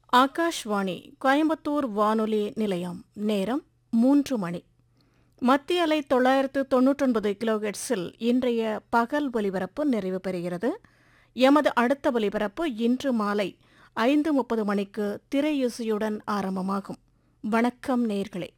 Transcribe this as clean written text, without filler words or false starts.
ஆகாஷ்வாணி கோயம்புத்தூர் வானொலி நிலையம். நேரம் 3 மணி. மத்திய அலை 999 கிலோஹெர்ட்ஸில் இன்றைய பகல் ஒலிபரப்பு நிறைவு பெறுகிறது. எமது அடுத்த ஒலிபரப்பு இன்று மாலை 5:30 மணிக்கு திரையிசையுடன் ஆரம்பமாகும். வணக்கம் நேயர்களே.